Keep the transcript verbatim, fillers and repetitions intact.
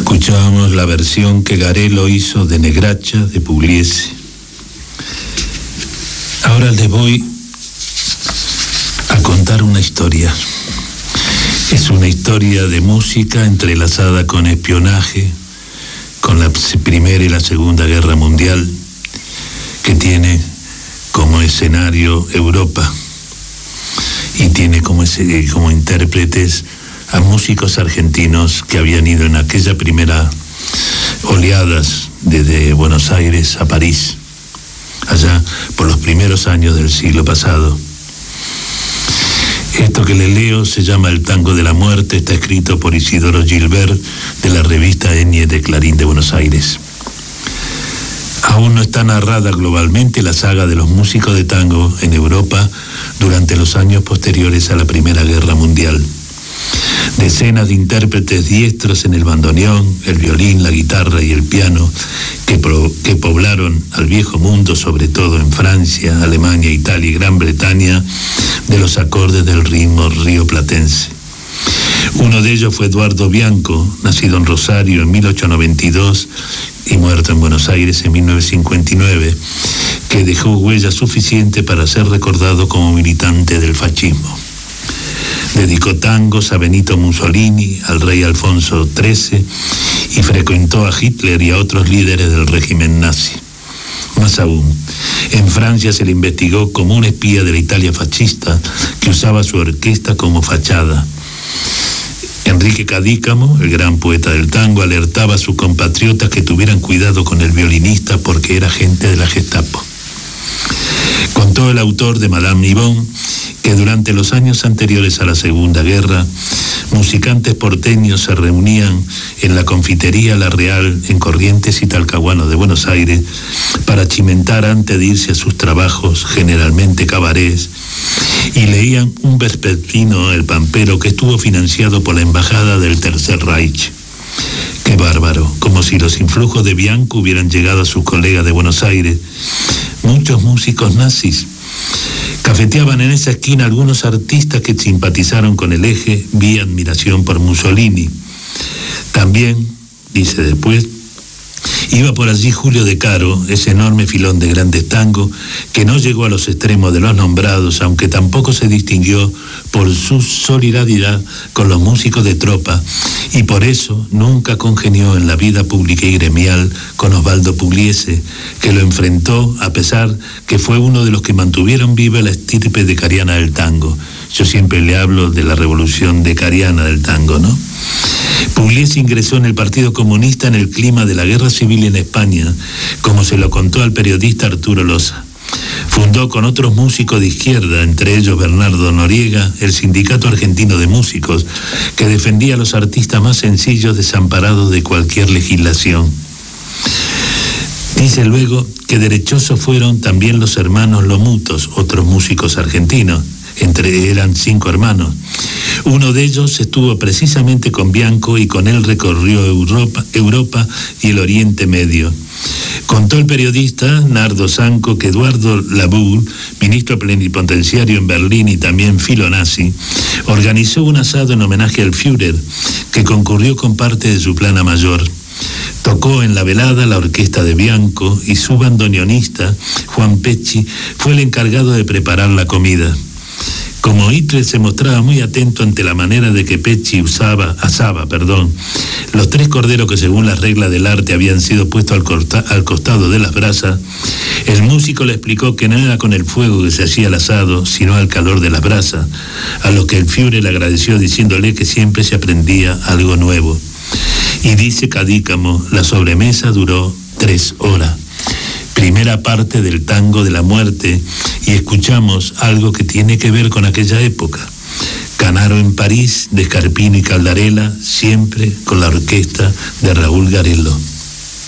Escuchábamos la versión que Garello hizo de Negracha de Pugliese. Ahora les voy a contar una historia. Es una historia de música entrelazada con espionaje, con la Primera y la Segunda Guerra Mundial, que tiene como escenario Europa y tiene como, ese, como intérpretes a músicos argentinos que habían ido en aquella primera oleadas desde Buenos Aires a París, allá por los primeros años del siglo pasado. Esto que le leo se llama El Tango de la Muerte, está escrito por Isidoro Gilbert de la revista Enie de Clarín de Buenos Aires. Aún no está narrada globalmente la saga de los músicos de tango en Europa durante los años posteriores a la Primera Guerra Mundial. Decenas de intérpretes diestros en el bandoneón, el violín, la guitarra y el piano que, pro, que poblaron al viejo mundo, sobre todo en Francia, Alemania, Italia y Gran Bretaña, de los acordes del ritmo rioplatense. Uno de ellos fue Eduardo Bianco, nacido en Rosario en mil ochocientos noventa y dos y muerto en Buenos Aires en mil novecientos cincuenta y nueve, que dejó huella suficiente para ser recordado como militante del fascismo. Dedicó tangos a Benito Mussolini, al rey Alfonso trece, y frecuentó a Hitler y a otros líderes del régimen nazi. Más aún, en Francia se le investigó como un espía de la Italia fascista que usaba su orquesta como fachada. Enrique Cadícamo, el gran poeta del tango, alertaba a sus compatriotas que tuvieran cuidado con el violinista porque era agente de la Gestapo. Contó el autor de Madame Yvonne que durante los años anteriores a la Segunda Guerra, musicantes porteños se reunían en la confitería La Real en Corrientes y Talcahuano de Buenos Aires para chimentar antes de irse a sus trabajos, generalmente cabarets, y leían un vespertino, El Pampero, que estuvo financiado por la Embajada del Tercer Reich. ¡Qué bárbaro! Como si los influjos de Bianco hubieran llegado a sus colegas de Buenos Aires. Muchos músicos nazis cafeteaban en esa esquina algunos artistas que simpatizaron con el eje vía admiración por Mussolini. También, dice después, iba por allí Julio De Caro, ese enorme filón de grandes tangos que no llegó a los extremos de los nombrados, aunque tampoco se distinguió por su solidaridad con los músicos de tropa, y por eso nunca congenió en la vida pública y gremial con Osvaldo Pugliese, que lo enfrentó a pesar que fue uno de los que mantuvieron viva la estirpe decariana del tango. Yo siempre le hablo de la revolución decariana del tango, ¿no? Pugliese ingresó en el Partido Comunista en el clima de la Guerra Civil en España, como se lo contó al periodista Arturo Loza. Fundó con otros músicos de izquierda, entre ellos Bernardo Noriega, el Sindicato Argentino de Músicos, que defendía a los artistas más sencillos desamparados de cualquier legislación. Dice luego que derechosos fueron también los hermanos Lomutos, otros músicos argentinos. Entre eran cinco hermanos. Uno de ellos estuvo precisamente con Bianco y con él recorrió Europa, Europa y el Oriente Medio. Contó el periodista Nardo Sanco que Eduardo Labour, ministro plenipotenciario en Berlín y también filonazi, organizó un asado en homenaje al Führer, que concurrió con parte de su plana mayor. Tocó en la velada la orquesta de Bianco y su bandoneonista, Juan Pecci, fue el encargado de preparar la comida. Como Hitler se mostraba muy atento ante la manera de que Pecci usaba, asaba, perdón, los tres corderos que según las reglas del arte habían sido puestos al, corta, al costado de las brasas, el músico le explicó que no era con el fuego que se hacía el asado, sino al calor de las brasas, a lo que el Führer le agradeció diciéndole que siempre se aprendía algo nuevo. Y dice Cadícamo, la sobremesa duró tres horas. Primera parte del Tango de la Muerte, y escuchamos algo que tiene que ver con aquella época. Canaro en París, de Scarpino y Caldarella, siempre con la orquesta de Raúl Garello.